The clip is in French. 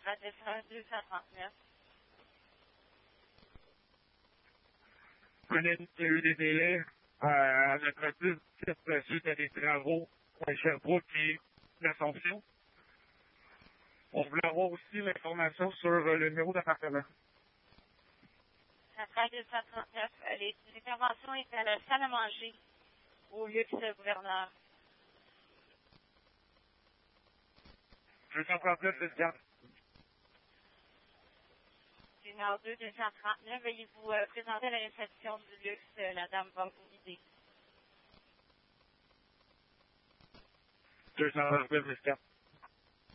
Radisson 239. Connaître qu'il y a eu des délais à notre piste suite à des travaux à Sherbrooke et l'Assomption. On voulait avoir aussi l'information sur le numéro d'appartement. Centrale 239, l'intervention est à la salle à manger au luxe gouverneur. 239, Christian. Numéro 2, 239, veuillez vous présenter à la réception du luxe, la dame va vous guider. 239, Christian.